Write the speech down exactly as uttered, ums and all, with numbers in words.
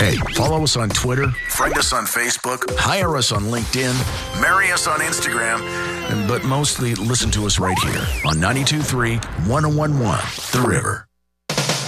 Hey, follow us on Twitter, friend us on Facebook, hire us on LinkedIn, marry us on Instagram, but mostly listen to us right here on ninety-two point three, one oh one point one The River.